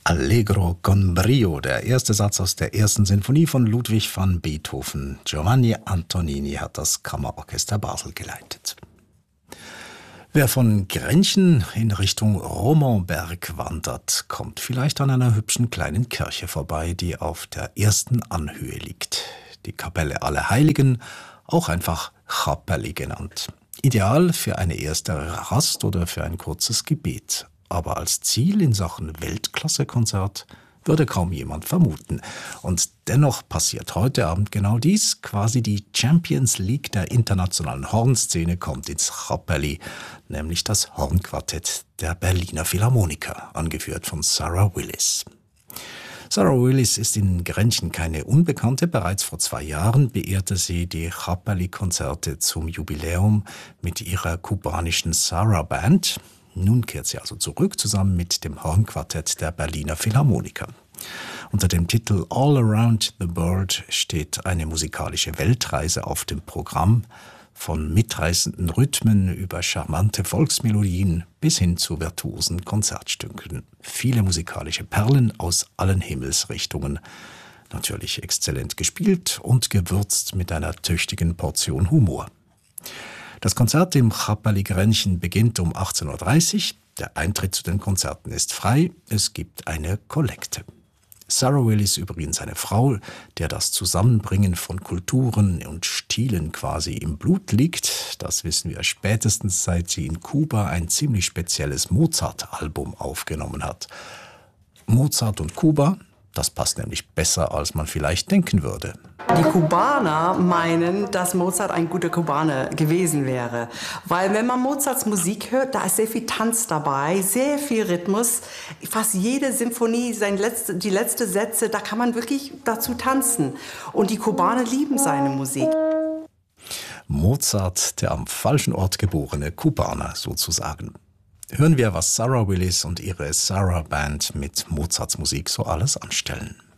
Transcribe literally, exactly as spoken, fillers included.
Allegro con brio, der erste Satz aus der ersten Sinfonie von Ludwig van Beethoven. Giovanni Antonini hat das Kammerorchester Basel geleitet. Wer von Grenchen in Richtung Romanberg wandert, kommt vielleicht an einer hübschen kleinen Kirche vorbei, die auf der ersten Anhöhe liegt. Die Kapelle Allerheiligen, auch einfach Chapelli genannt. Ideal für eine erste Rast oder für ein kurzes Gebet. Aber als Ziel in Sachen Weltklasse-Konzert würde kaum jemand vermuten. Und dennoch passiert heute Abend genau dies. Quasi die Champions League der internationalen Hornszene kommt ins Chapelli, nämlich das Hornquartett der Berliner Philharmoniker, angeführt von Sarah Willis. Sarah Willis ist in Grenchen keine Unbekannte. Bereits vor zwei Jahren beehrte sie die Chapelli-Konzerte zum Jubiläum mit ihrer kubanischen Sarah Band. Nun kehrt sie also zurück, zusammen mit dem Hornquartett der Berliner Philharmoniker. Unter dem Titel All Around the World steht eine musikalische Weltreise auf dem Programm, von mitreißenden Rhythmen über charmante Volksmelodien bis hin zu virtuosen Konzertstücken. Viele musikalische Perlen aus allen Himmelsrichtungen. Natürlich exzellent gespielt und gewürzt mit einer tüchtigen Portion Humor. Das Konzert im Chapelli Grenchen beginnt um achtzehn Uhr dreißig. Der Eintritt zu den Konzerten ist frei. Es gibt eine Kollekte. Sarah Willis, übrigens eine Frau, der das Zusammenbringen von Kulturen und Stilen quasi im Blut liegt. Das wissen wir spätestens, seit sie in Kuba ein ziemlich spezielles Mozart-Album aufgenommen hat. Mozart und Kuba, das passt nämlich besser, als man vielleicht denken würde. Die Kubaner meinen, dass Mozart ein guter Kubaner gewesen wäre. Weil wenn man Mozarts Musik hört, da ist sehr viel Tanz dabei, sehr viel Rhythmus. Fast jede Symphonie, sein letzte, die letzten Sätze, da kann man wirklich dazu tanzen. Und die Kubaner lieben seine Musik. Mozart, der am falschen Ort geborene Kubaner sozusagen. Hören wir, was Sarah Willis und ihre Sarah Band mit Mozarts Musik so alles anstellen.